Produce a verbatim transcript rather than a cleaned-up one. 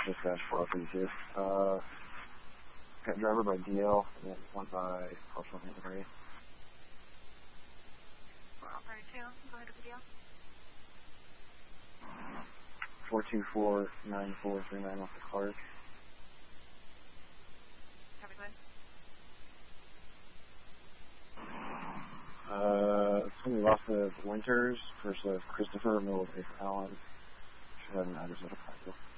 Dispatch four three two. Uh, got driver by D L, and one by Cultural Henry. four thirty-two, go ahead with D L. four two four nine four three nine off the Clark. Copy, go ahead. Uh, somebody lost the Winters, first of Christopher, middle of Allen. Should have an address of the